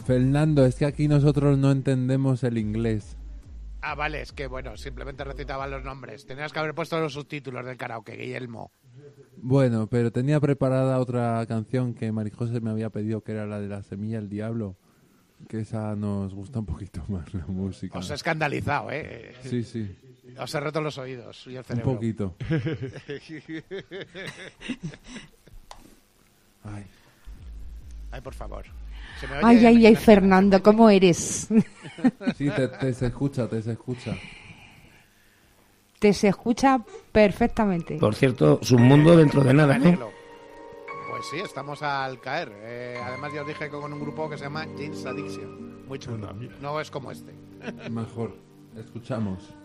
Fernando, es que aquí nosotros no entendemos el inglés. Ah, vale, es que bueno, simplemente recitaban los nombres. Tenías que haber puesto los subtítulos del karaoke, Guillermo. Bueno, pero tenía preparada otra canción que Marijose me había pedido, que era la de La Semilla del Diablo, que esa nos gusta un poquito más, la música. Os he escandalizado, ¿eh? Sí, sí. Os he roto los oídos y el Un cerebro. poquito. Ay. Ay, por favor. ¿Se me oye? Ay, ay, ay, ¿Se me Fernando, oye? ¿cómo eres? Sí, te se escucha, te se escucha. Te se escucha perfectamente. Por cierto, Submundo dentro de nada, ¿eh? Pues sí, estamos al caer. Además ya os dije que con un grupo que se llama James Addiction. Muy chulo. No es como este. Mejor. Escuchamos.